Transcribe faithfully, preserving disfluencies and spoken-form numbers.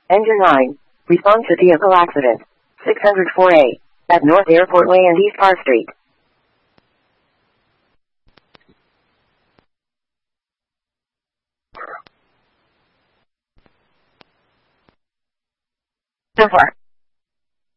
Engine nine. Response to vehicle accident. six oh four A. At North Airport Way and East Park Street. So far.